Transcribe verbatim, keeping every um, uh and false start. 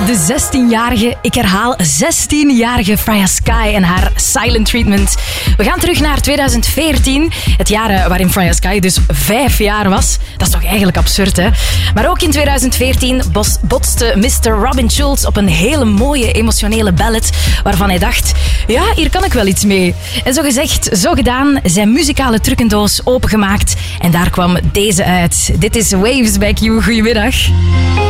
de zestienjarige, ik herhaal zestienjarige Freya Sky en haar Silent Treatment. We gaan terug naar tweeduizend veertien, het jaar waarin Freya Sky dus vijf jaar was. Dat is toch eigenlijk absurd, hè? Maar ook in tweeduizend veertien bos, botste mister Robin Schulz op een hele mooie emotionele ballad waarvan hij dacht, ja, hier kan ik wel iets mee. En zo gezegd, zo gedaan, zijn muzikale trucendoos opengemaakt en daar kwam deze uit. Dit is Waves Back You. Goedemiddag.